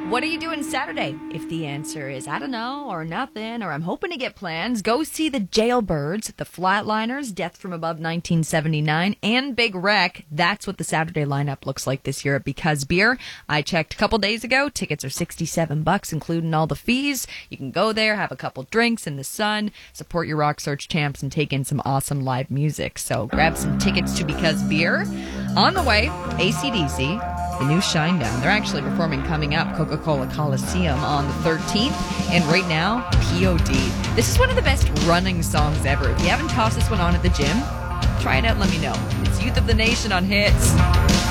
What are you doing Saturday? If the answer is I don't know, or nothing, or I'm hoping to get plans, go see the Jailbirds, the Flatliners, Death from Above 1979, and Big Wreck. That's what the Saturday lineup looks like this year at Because Beer. I checked a couple days ago. Tickets are $67, including all the fees. You can go there, have a couple drinks in the sun, support your Rock Search champs, and take in some awesome live music. So grab some tickets to Because Beer. On the way, AC/DC, the new Shinedown. They're actually performing coming up Coca-Cola Coliseum on the 13th. And right now, POD. This is one of the best running songs ever. If you haven't tossed this one on at the gym, try it out and let me know. It's Youth of the Nation on Hits.